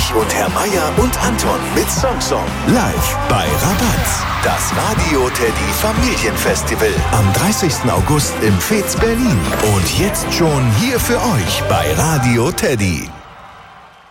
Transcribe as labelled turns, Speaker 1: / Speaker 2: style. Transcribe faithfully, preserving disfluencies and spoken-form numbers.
Speaker 1: Ich und Herr Meier und Anton mit Song Song. Live bei Rabatz. Das Radio Teddy Familienfestival. Am dreißigsten August im Fez Berlin. Und jetzt schon hier für euch bei Radio Teddy.